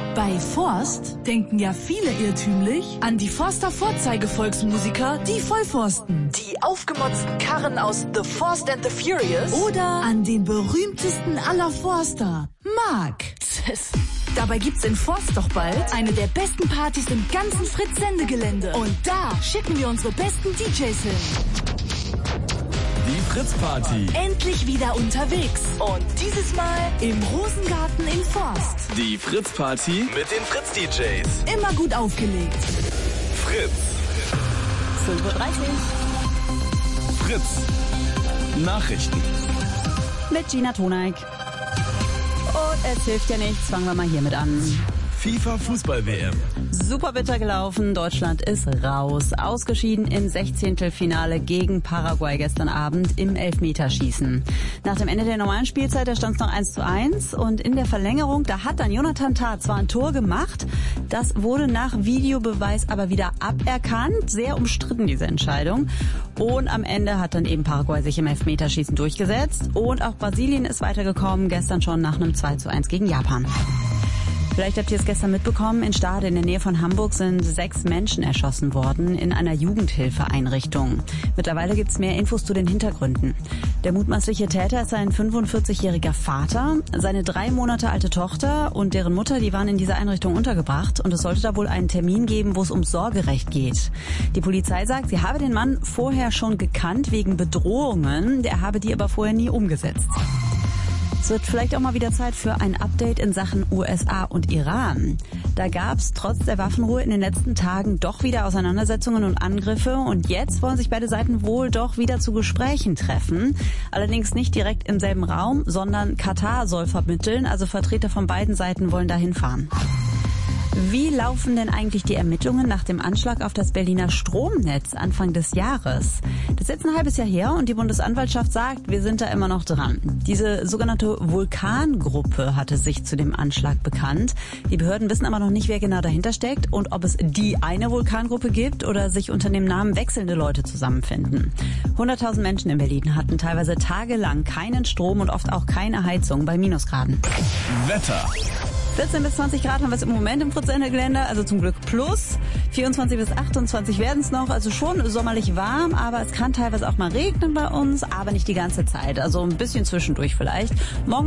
Bei Forst denken ja viele irrtümlich an die Forster Vorzeigevolksmusiker, die Vollforsten. Die aufgemotzten Karren aus The Fast and the Furious. Oder an den berühmtesten aller Forster, Mark. Dabei gibt's in Forst doch bald eine der besten Partys im ganzen Fritz-Sendegelände. Und da schicken wir unsere besten DJs hin. Die Fritz-Party. Endlich wieder unterwegs. Und dieses Mal im Rosengarten in Forst. Die Fritz-Party mit den Fritz-DJs. Immer gut aufgelegt. Fritz. 5:30 Uhr. Fritz. Nachrichten. Mit Gina Toneik. Und es hilft ja nichts, fangen wir mal hiermit an. FIFA-Fußball-WM. Super bitter gelaufen, Deutschland ist raus. Ausgeschieden im 16. Finale gegen Paraguay gestern Abend im Elfmeterschießen. Nach dem Ende der normalen Spielzeit, da stand es noch 1:1 und in der Verlängerung, da hat dann Jonathan Tah zwar ein Tor gemacht, das wurde nach Videobeweis aber wieder aberkannt. Sehr umstritten, diese Entscheidung. Und am Ende hat dann eben Paraguay sich im Elfmeterschießen durchgesetzt und auch Brasilien ist weitergekommen, gestern schon nach einem 2:1 gegen Japan. Vielleicht habt ihr es gestern mitbekommen, in Stade in der Nähe von Hamburg sind 6 Menschen erschossen worden in einer Jugendhilfeeinrichtung. Mittlerweile gibt's mehr Infos zu den Hintergründen. Der mutmaßliche Täter ist ein 45-jähriger Vater, seine 3 Monate alte Tochter und deren Mutter, die waren in dieser Einrichtung untergebracht und es sollte da wohl einen Termin geben, wo es ums Sorgerecht geht. Die Polizei sagt, sie habe den Mann vorher schon gekannt wegen Bedrohungen, der habe die aber vorher nie umgesetzt. Es wird vielleicht auch mal wieder Zeit für ein Update in Sachen USA und Iran. Da gab's trotz der Waffenruhe in den letzten Tagen doch wieder Auseinandersetzungen und Angriffe und jetzt wollen sich beide Seiten wohl doch wieder zu Gesprächen treffen. Allerdings nicht direkt im selben Raum, sondern Katar soll vermitteln, also Vertreter von beiden Seiten wollen dahin fahren. Wie laufen denn eigentlich die Ermittlungen nach dem Anschlag auf das Berliner Stromnetz Anfang des Jahres? Das ist jetzt ein halbes Jahr her und die Bundesanwaltschaft sagt, wir sind da immer noch dran. Diese sogenannte Vulkangruppe hatte sich zu dem Anschlag bekannt. Die Behörden wissen aber noch nicht, wer genau dahinter steckt und ob es die eine Vulkangruppe gibt oder sich unter dem Namen wechselnde Leute zusammenfinden. 100.000 Menschen in Berlin hatten teilweise tagelang keinen Strom und oft auch keine Heizung bei Minusgraden. Wetter. 14 bis 20 Grad haben wir es im Moment im Fritz-Sendegelände, also zum Glück plus. 24 bis 28 werden es noch, also schon sommerlich warm, aber es kann teilweise auch mal regnen bei uns, aber nicht die ganze Zeit, also ein bisschen zwischendurch vielleicht. Morgen